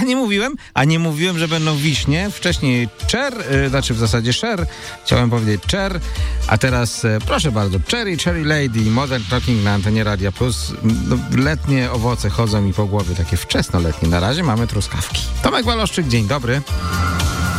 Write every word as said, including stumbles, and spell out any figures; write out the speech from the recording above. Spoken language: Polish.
nie mówiłem, a nie mówiłem, że będą wiśnie. Wcześniej Cher, yy, znaczy w zasadzie Cher, chciałem powiedzieć Cher, a teraz yy, proszę bardzo, Cherry, Cherry Lady, Modern Talking na antenie Radia Plus. No, letnie owoce chodzą mi po głowie, takie wczesnoletnie. Na razie mamy truskawki. Tomek Waloszczyk, dzień dobry.